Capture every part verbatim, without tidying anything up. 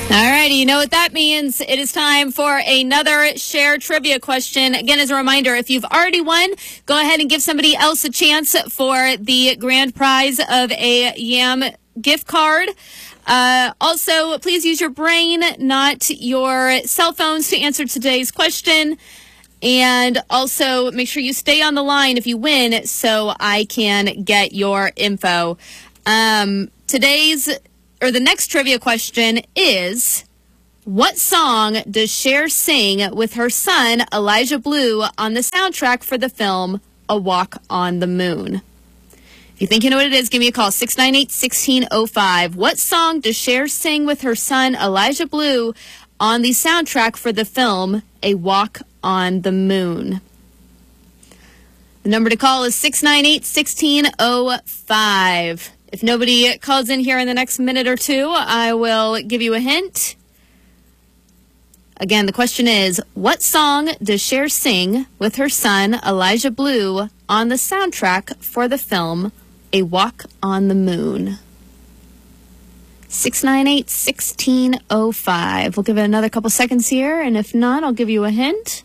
All righty, you know what that means. It is time for another Share Trivia question. Again, as a reminder, if you've already won, go ahead and give somebody else a chance for the grand prize of a Yam gift card. Uh, also, please use your brain, not your cell phones, to answer today's question. And also, make sure you stay on the line if you win so I can get your info. Um, today's, or the next trivia question is, what song does Cher sing with her son, Elijah Blue, on the soundtrack for the film A Walk on the Moon? If you think you know what it is, give me a call, six nine eight, one six zero five. What song does Cher sing with her son, Elijah Blue, on the soundtrack for the film A Walk on the Moon? The number to call is six nine eight, one six zero five. If nobody calls in here in the next minute or two, I will give you a hint. Again, the question is, what song does Cher sing with her son, Elijah Blue, on the soundtrack for the film A Walk on the Moon? six nine eight, one six zero five. We'll give it another couple seconds here, and if not, I'll give you a hint.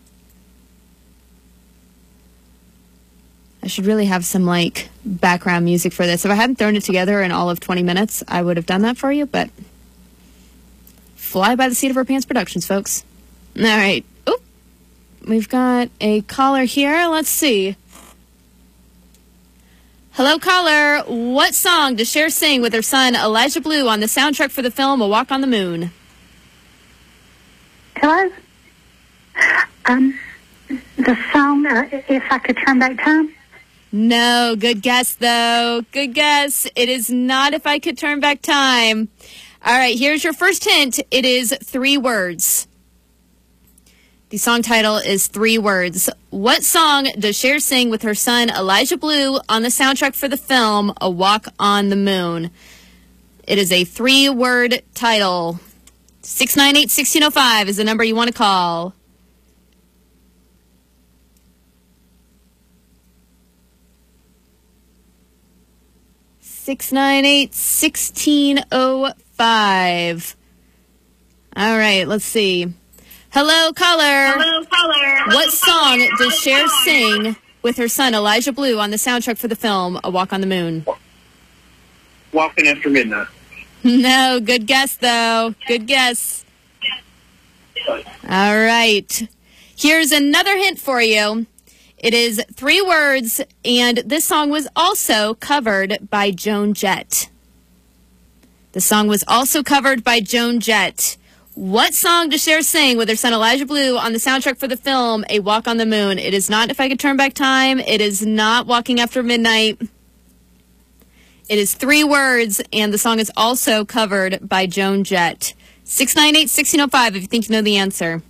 I should really have some, like, background music for this. If I hadn't thrown it together in all of twenty minutes, I would have done that for you, but fly by the seat of our pants productions, folks. All right. Oop. We've got a caller here. Let's see. Hello, caller. What song does Cher sing with her son, Elijah Blue, on the soundtrack for the film A Walk on the Moon? Hello? Um, the song, uh, If I Could Turn Back Time? No, good guess, though. Good guess. It is not If I Could Turn Back Time. All right, here's your first hint. It is three words. The song title is three words. What song does Cher sing with her son, Elijah Blue, on the soundtrack for the film A Walk on the Moon? It is a three-word title. six nine eight, one six zero five is the number you want to call. six nine eight, one six zero five. All right, let's see. Hello, caller. Hello, caller. What song does Cher sing with her son, Elijah Blue, on the soundtrack for the film A Walk on the Moon? Walking After Midnight. No, good guess, though. Good guess. All right. Here's another hint for you. It is three words, and this song was also covered by Joan Jett. The song was also covered by Joan Jett. What song does Cher sing with her son Elijah Blue on the soundtrack for the film A Walk on the Moon? It is not If I Could Turn Back Time. It is not Walking After Midnight. It is three words, and the song is also covered by Joan Jett. six nine eight, one six zero five if you think you know the answer.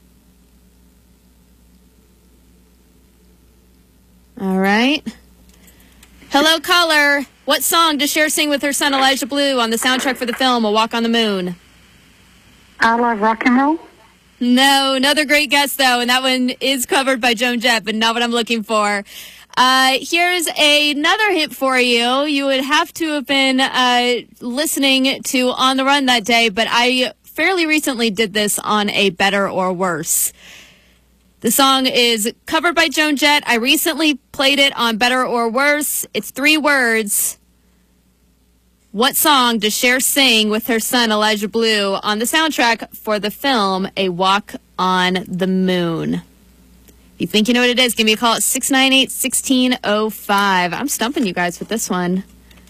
All right. Hello, caller. What song does Cher sing with her son Elijah Blue on the soundtrack for the film A Walk on the Moon? I Love Rock and Roll? No, another great guess, though, and that one is covered by Joan Jett, but not what I'm looking for. Uh, here's another hint for you. You would have to have been uh, listening to On the Run that day, but I fairly recently did this on a Better or Worse. The song is covered by Joan Jett. I recently played it on Better or Worse. It's three words. What song does Cher sing with her son Elijah Blue on the soundtrack for the film A Walk on the Moon? If you think you know what it is, give me a call at six nine eight, one six zero five. I'm stumping you guys with this one.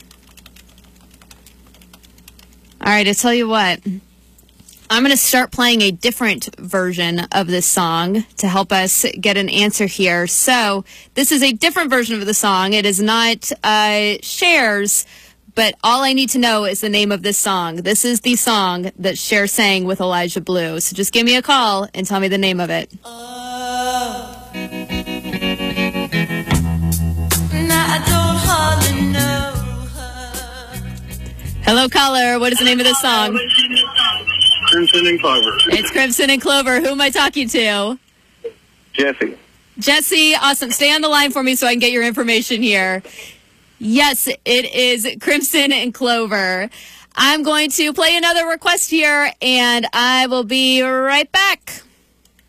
All right, I tell you what. I'm going to start playing a different version of this song to help us get an answer here. So this is a different version of the song. It is not uh, Cher's, but all I need to know is the name of this song. This is the song that Cher sang with Elijah Blue. So just give me a call and tell me the name of it. Oh. Now I don't hardly know her. Hello, caller. What is the name of this song? Crimson and Clover. It's Crimson and Clover. Who am I talking to? Jesse. Jesse, awesome. Stay on the line for me so I can get your information here. Yes, it is Crimson and Clover. I'm going to play another request here, and I will be right back.